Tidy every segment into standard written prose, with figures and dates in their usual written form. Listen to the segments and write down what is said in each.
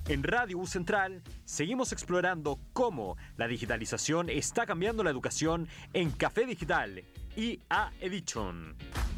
En Radio U Central seguimos explorando cómo la digitalización está cambiando la educación en Café Digital y A Edition.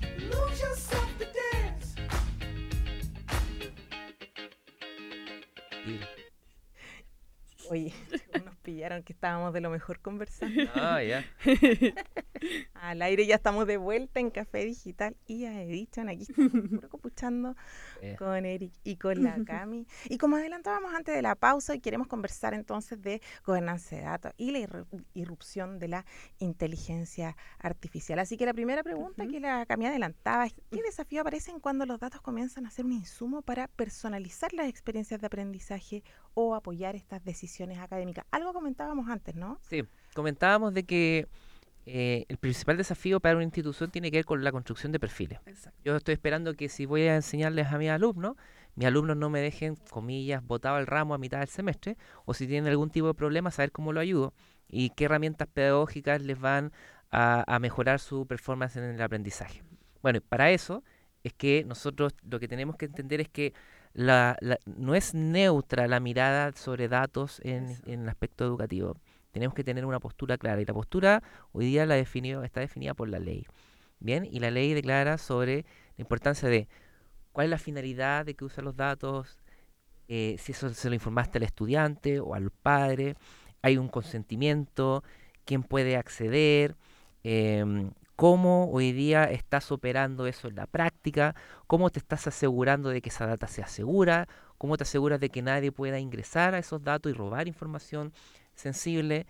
Oye, nos pillaron que estábamos de lo mejor conversando. Ah, ya. Al aire ya estamos de vuelta en Café Digital y a Edition. Aquí estamos puro copuchando con Eric y con la Cami. Y como adelantábamos antes de la pausa, hoy queremos conversar entonces de gobernanza de datos y la irrupción de la inteligencia artificial. Así que la primera pregunta que la Cami adelantaba es: ¿qué desafíos aparecen cuando los datos comienzan a ser un insumo para personalizar las experiencias de aprendizaje o apoyar estas decisiones académicas? Algo comentábamos antes, ¿no? Sí, comentábamos de que el principal desafío para una institución tiene que ver con la construcción de perfiles. Exacto. Yo estoy esperando que si voy a enseñarles a mis alumnos no me dejen, comillas, botado el ramo a mitad del semestre, o si tienen algún tipo de problema, saber cómo lo ayudo y qué herramientas pedagógicas les van a mejorar su performance en el aprendizaje. Bueno, y para eso es que nosotros lo que tenemos que entender es que no es neutra la mirada sobre datos en el aspecto educativo. Tenemos que tener una postura clara, y la postura hoy día está definida por la ley. Bien, y la ley declara sobre la importancia de cuál es la finalidad de que usa los datos, si eso se lo informaste al estudiante o al padre, hay un consentimiento, quién puede acceder, cómo hoy día estás operando eso en la práctica, cómo te estás asegurando de que esa data sea segura, cómo te aseguras de que nadie pueda ingresar a esos datos y robar información sensible,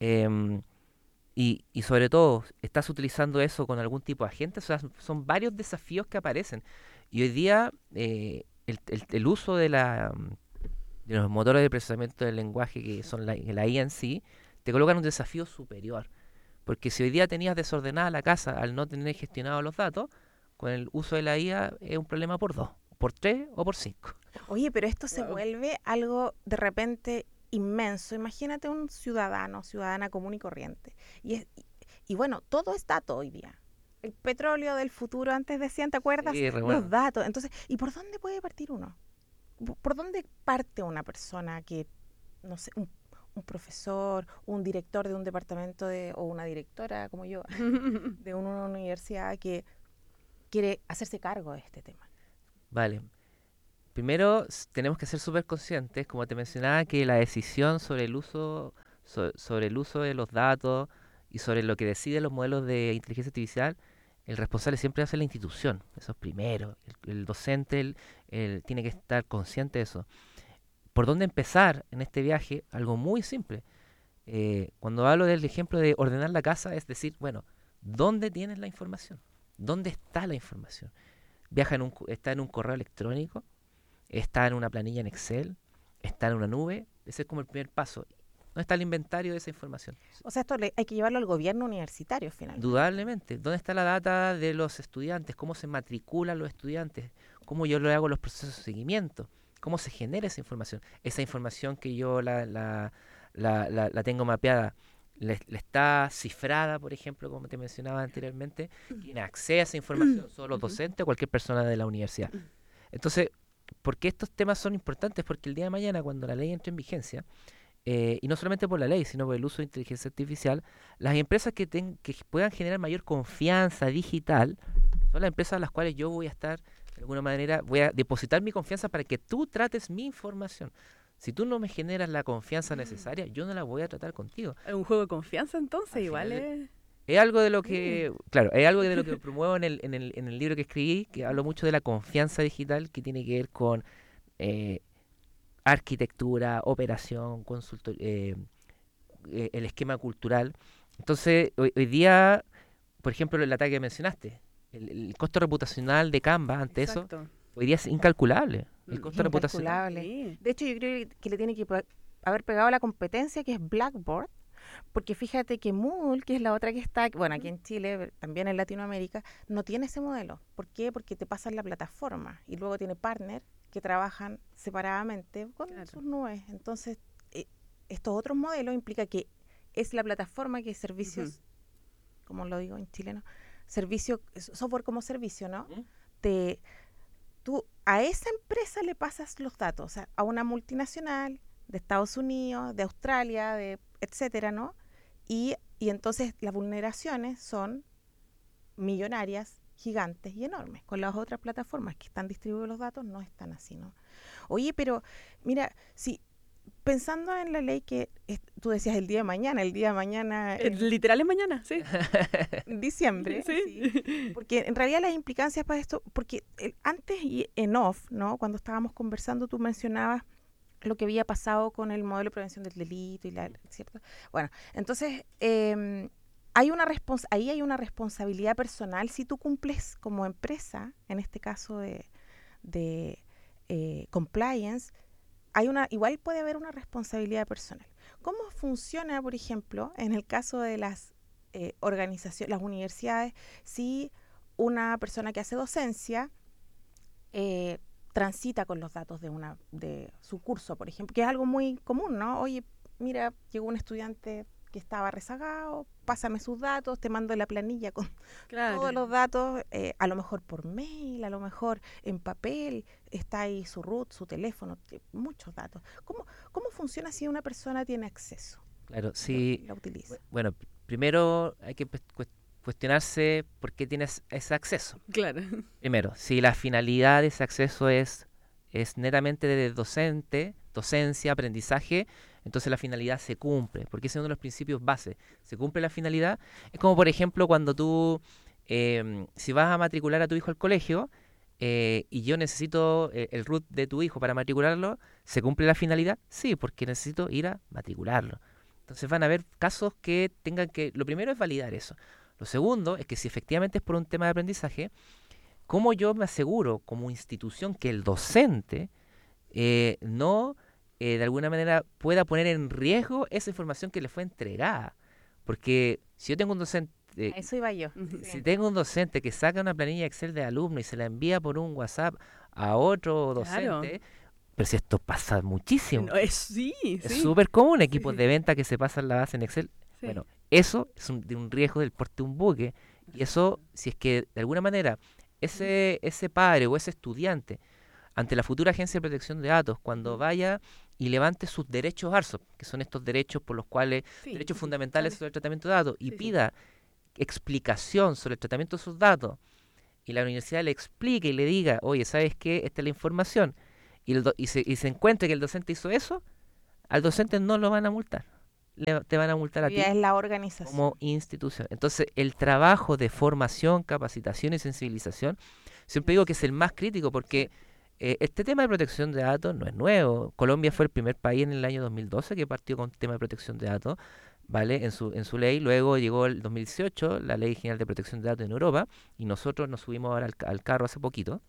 y sobre todo, ¿estás utilizando eso con algún tipo de agente? O sea, son varios desafíos que aparecen. Y hoy día el uso de los motores de procesamiento del lenguaje, que son la IA en sí, te colocan un desafío superior. Porque si hoy día tenías desordenada la casa al no tener gestionado los datos, con el uso de la IA es un problema por 2, por 3 o por 5. Oye, pero esto se vuelve algo de repente inmenso. Imagínate un ciudadana común y corriente. Y bueno, todo es dato hoy día. El petróleo del futuro, antes decían, ¿te acuerdas? Sí, re Los bueno. datos. Entonces, ¿y por dónde puede partir uno? ¿Por dónde parte una persona que, no sé, un profesor, un director de un departamento o una directora como yo, de una universidad que quiere hacerse cargo de este tema? Vale. Primero, tenemos que ser súper conscientes, como te mencionaba, que la decisión sobre el uso, sobre el uso de los datos y sobre lo que deciden los modelos de inteligencia artificial, el responsable siempre va a ser la institución. Eso es primero. El docente tiene que estar consciente de eso. ¿Por dónde empezar en este viaje? Algo muy simple. Cuando hablo del ejemplo de ordenar la casa, es decir, bueno, ¿dónde tienes la información? ¿Dónde está la información? ¿Está en un correo electrónico? ¿Está en una planilla en Excel? ¿Está en una nube? Ese es como el primer paso. ¿Dónde está el inventario de esa información? O sea, esto hay que llevarlo al gobierno universitario finalmente. Indudablemente. ¿Dónde está la data de los estudiantes? ¿Cómo se matriculan los estudiantes? ¿Cómo yo lo hago los procesos de seguimiento? ¿Cómo se genera esa información? Esa información que yo la tengo mapeada, ¿le está cifrada, por ejemplo, como te mencionaba anteriormente? ¿Quién accede a esa información? ¿Solo los docentes o cualquier persona de la universidad? Entonces, ¿por qué estos temas son importantes? Porque el día de mañana, cuando la ley entre en vigencia, y no solamente por la ley, sino por el uso de inteligencia artificial, las empresas que puedan generar mayor confianza digital son las empresas a las cuales yo voy a estar, de alguna manera, voy a depositar mi confianza para que tú trates mi información. Si tú no me generas la confianza necesaria, yo no la voy a tratar contigo. Es un juego de confianza, entonces, Al igual final, es... es algo de lo que, claro, es algo de lo que promuevo en el libro que escribí, que hablo mucho de la confianza digital, que tiene que ver con arquitectura, operación, el esquema cultural. Entonces, hoy día, por ejemplo, el ataque que mencionaste, el costo reputacional de Canva ante Exacto. eso, hoy día es incalculable. El costo reputacional. Incalculable. Sí. De hecho, yo creo que le tiene que haber pegado la competencia, que es Blackboard, porque fíjate que Moodle, que es la otra que está, bueno, aquí en Chile, también en Latinoamérica, no tiene ese modelo. ¿Por qué? Porque te pasan la plataforma y luego tiene partners que trabajan separadamente con sus nubes. Entonces, estos otros modelos implica que es la plataforma que servicios, como lo digo en chileno, software como servicio, ¿no? Te tú a esa empresa le pasas los datos, o sea, a una multinacional de Estados Unidos, de Australia, de etcétera, ¿no? Y entonces las vulneraciones son millonarias, gigantes y enormes. Con las otras plataformas que están distribuidos los datos no están así, ¿no? Oye, pero mira, si pensando en la ley que tú decías el día de mañana Literal es mañana, sí. en diciembre, Sí. sí, porque en realidad las implicancias para esto, porque antes y en off, ¿no? Cuando estábamos conversando tú mencionabas lo que había pasado con el modelo de prevención del delito y ¿cierto? Bueno, entonces ahí hay una responsabilidad personal si tú cumples como empresa, en este caso de compliance, igual puede haber una responsabilidad personal. ¿Cómo funciona, por ejemplo, en el caso de las organizaciones, las universidades, si una persona que hace docencia transita con los datos de su curso, por ejemplo, que es algo muy común, ¿no? Oye, mira, llegó un estudiante que estaba rezagado, pásame sus datos, te mando la planilla con todos los datos, a lo mejor por mail, a lo mejor en papel, está ahí su root, su teléfono, muchos datos. ¿Cómo funciona si una persona tiene acceso? Claro, sí. La utiliza. Bueno, primero hay que cuestionarse por qué tienes ese acceso. Claro. Primero, si la finalidad de ese acceso es netamente de docencia, aprendizaje, entonces la finalidad se cumple, porque ese es uno de los principios base. Se cumple la finalidad. Es como, por ejemplo, cuando tú, si vas a matricular a tu hijo al colegio y yo necesito el root de tu hijo para matricularlo, ¿se cumple la finalidad? Sí, porque necesito ir a matricularlo. Entonces van a haber casos que tengan que... Lo primero es validar eso. Lo segundo es que si efectivamente es por un tema de aprendizaje, ¿cómo yo me aseguro como institución que el docente no de alguna manera pueda poner en riesgo esa información que le fue entregada? Porque si yo tengo un docente... A eso iba yo. Si tengo un docente que saca una planilla Excel de alumno y se la envía por un WhatsApp a otro docente... Pero si esto pasa muchísimo. No, es súper común, equipos de venta que se pasan la base en Excel. Sí. Bueno, eso es de un riesgo del porte de un buque. Y eso, si es que de alguna manera ese padre o ese estudiante, ante la futura Agencia de Protección de Datos, cuando vaya y levante sus derechos ARSOP, que son estos derechos por los cuales, derechos fundamentales sobre el tratamiento de datos, y pida explicación sobre el tratamiento de sus datos, y la universidad le explique y le diga, oye, ¿sabes qué? Esta es la información. Y se encuentre que el docente hizo eso, al docente no lo van a multar. Te van a multar a ti es la organización como institución. Entonces, el trabajo de formación, capacitación y sensibilización, siempre digo que es el más crítico porque este tema de protección de datos no es nuevo. Colombia fue el primer país en el año 2012 que partió con el tema de protección de datos, ¿vale? En su ley. Luego llegó el 2018, la Ley General de Protección de Datos en Europa, y nosotros nos subimos ahora al carro hace poquito.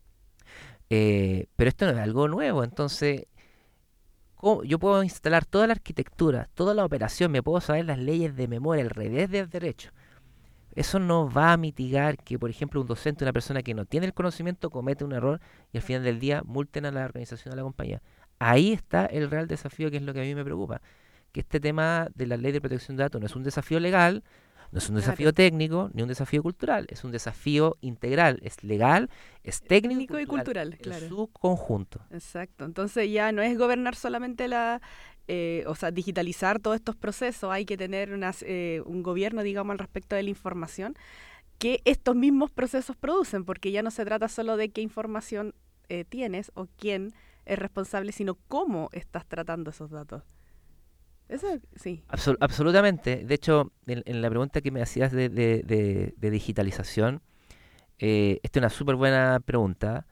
Pero esto no es algo nuevo, entonces yo puedo instalar toda la arquitectura, toda la operación, me puedo saber las leyes de memoria, el revés del derecho. Eso no va a mitigar que, por ejemplo, un docente, una persona que no tiene el conocimiento, comete un error y al final del día multen a la organización, a la compañía. Ahí está el real desafío, que es lo que a mí me preocupa. Que este tema de la ley de protección de datos no es un desafío legal, no es un desafío técnico, ni un desafío cultural, es un desafío integral, es legal, es técnico y cultural, en su conjunto. Exacto, entonces ya no es gobernar solamente digitalizar todos estos procesos, hay que tener un gobierno, digamos, al respecto de la información que estos mismos procesos producen, porque ya no se trata solo de qué información tienes o quién es responsable, sino cómo estás tratando esos datos. Eso sí. Absolutamente. De hecho, en la pregunta que me hacías de digitalización, esta es una súper buena pregunta.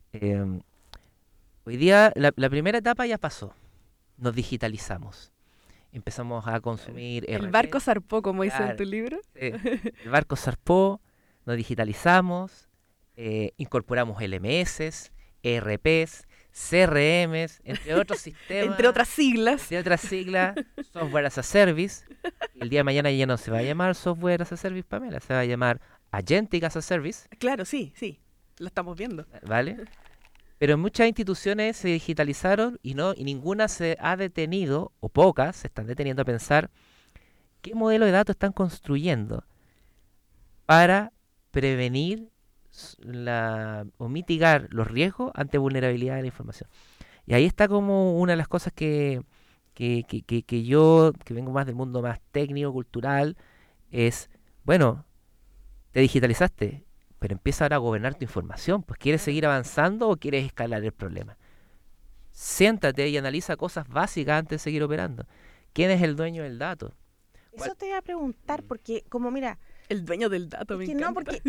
Hoy día, la primera etapa ya pasó. Nos digitalizamos. Empezamos a consumir... El barco zarpó, como dice en tu libro. El barco zarpó, nos digitalizamos, incorporamos LMS, ERPs, CRMs, entre otros sistemas. Entre otras siglas, Software as a Service. El día de mañana ya no se va a llamar Software as a Service, Pamela, se va a llamar Agentic as a Service. Claro, sí, lo estamos viendo. ¿Vale? Pero muchas instituciones se digitalizaron y ninguna se ha detenido, o pocas se están deteniendo a pensar qué modelo de datos están construyendo para prevenir o mitigar los riesgos ante vulnerabilidad de la información. Y ahí está como una de las cosas que yo, que vengo más del mundo más técnico, cultural, es, bueno, te digitalizaste, pero empieza ahora a gobernar tu información. Pues, ¿quieres seguir avanzando o quieres escalar el problema? Siéntate y analiza cosas básicas antes de seguir operando. ¿Quién es el dueño del dato? Eso te iba a preguntar, porque como mira, El dueño del dato, me que encanta. no, porque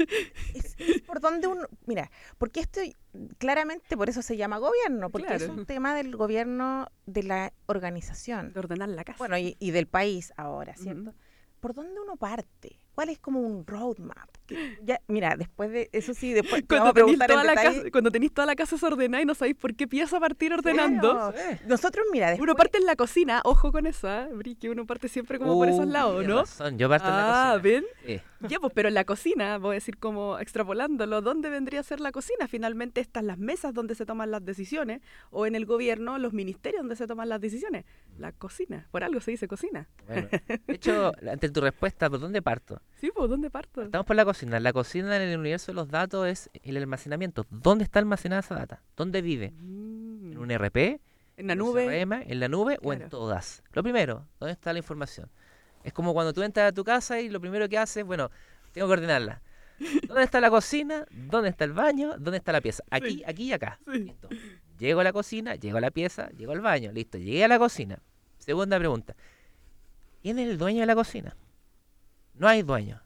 es por donde uno, mira, porque esto claramente por eso se llama gobierno, porque es Claro. un tema del gobierno de la organización, De ordenar la casa. bueno, y del país ahora, Ujú. ¿cierto? ¿Por dónde uno parte? ¿Cuál es como un roadmap? Ya, mira, después de eso sí, después te vamos a preguntar en detalle. Cuando tenéis toda la casa desordenada y no sabéis por qué pieza partir ordenando. Claro. Nosotros, mira, después, Uno parte en la cocina, ojo con eso, que uno parte siempre como por esos lados, Tienes ¿no? razón, yo parto en la cocina. ¿ven? Sí. Ya, pues, pero en la cocina, voy a decir como extrapolándolo, ¿dónde vendría a ser la cocina? Finalmente están las mesas donde se toman las decisiones, o en el gobierno los ministerios donde se toman las decisiones. La cocina, por algo se dice cocina. Bueno, de hecho, ante tu respuesta, ¿por dónde parto? Sí, pues, ¿dónde parto? Estamos por la cocina. La cocina en el universo de los datos es el almacenamiento. ¿Dónde está almacenada esa data? ¿Dónde vive? Mm. ¿En un ERP? En la ¿En un nube. CRM? ¿En la nube o en Claro. todas? Lo primero, ¿dónde está la información? Es como cuando tú entras a tu casa y lo primero que haces, bueno, tengo que ordenarla. ¿Dónde está la cocina? ¿Dónde está el baño? ¿Dónde está la pieza? Aquí, Sí. aquí y acá. Sí. Listo. Llego a la cocina, llego a la pieza, llego al baño. Listo, llegué a la cocina. Segunda pregunta. ¿Quién es el dueño de la cocina? No hay dueño.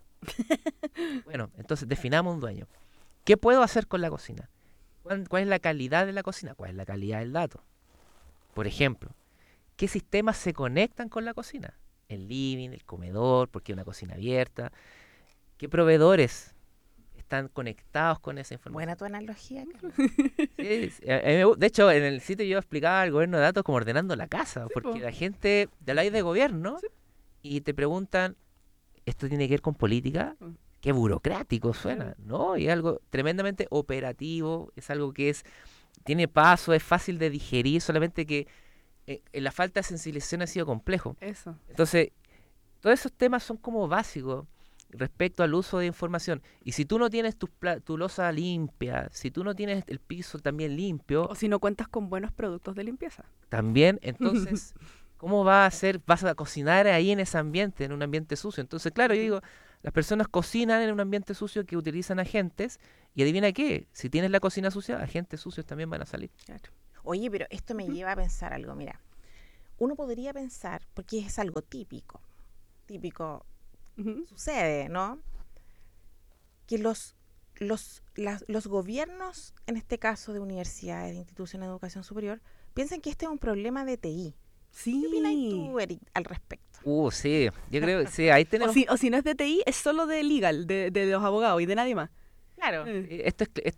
Bueno, entonces definamos un dueño. ¿Qué puedo hacer con la cocina? ¿Cuál es la calidad de la cocina? ¿Cuál es la calidad del dato? Por ejemplo, ¿qué sistemas se conectan con la cocina? El living, el comedor, porque es una cocina abierta. ¿Qué proveedores están conectados con esa información? buena tu analogía, Carlos. Sí, sí, a mí de hecho, en el sitio yo explicaba al gobierno de datos como ordenando la casa, Sí, porque po. la gente te habláis de gobierno Sí. y te preguntan, ¿esto tiene que ver con política? Mm. Qué burocrático suena, ¿no? Y es algo tremendamente operativo, es algo que tiene paso, es fácil de digerir, solamente que la falta de sensibilización ha sido complejo. Eso. Entonces, todos esos temas son como básicos respecto al uso de información. Y si tú no tienes tu loza limpia, si tú no tienes el piso también limpio, O si no cuentas con buenos productos de limpieza. también, entonces, ¿cómo va a ser? Vas a cocinar ahí en ese ambiente, en un ambiente sucio. Entonces, claro, yo digo, las personas cocinan en un ambiente sucio que utilizan agentes, y adivina qué, si tienes la cocina sucia, agentes sucios también van a salir. Claro. Oye, pero esto me lleva a pensar algo, mira. Uno podría pensar, porque es algo típico, Ujú. sucede, ¿no? Que los gobiernos, en este caso de universidades, de instituciones de educación superior, piensan que este es un problema de TI. Sí. ¿Qué opinas tú, Eric, al respecto? Sí, yo creo que sí, ahí O tenemos... si no es de TI, es solo de legal, de los abogados y de nadie más. Claro. Esto